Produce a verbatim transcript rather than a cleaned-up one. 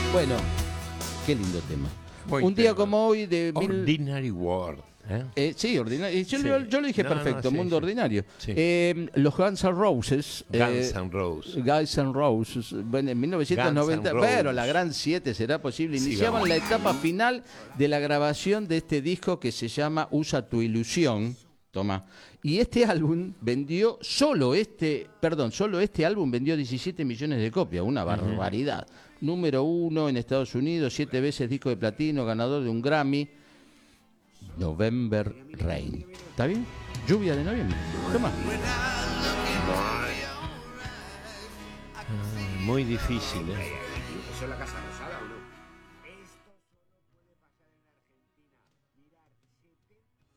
Bueno, qué lindo tema. Muy Un día tema. como hoy de... mil- Ordinary World. ¿eh? Eh, sí, ordinario. Yo, Sí. lo- yo lo dije No, no, perfecto, sí, mundo sí. ordinario. Sí. Eh, los Guns N' Roses. Guns eh, N' Roses. Guns N' Roses, bueno, en mil novecientos noventa, Guns N' pero Roses. la Gran siete será posible. Sí, Iniciaban vamos. la etapa final de la grabación de este disco que se llama Usa tu ilusión. Toma. Y este álbum vendió, solo este, perdón, solo este álbum vendió diecisiete millones de copias, una barbaridad. Número uno en Estados Unidos, siete veces disco de platino, ganador de un Grammy. November Rain. ¿Está bien? Lluvia de noviembre. Toma. Muy difícil, ¿eh? Eso es la Casa Rosada.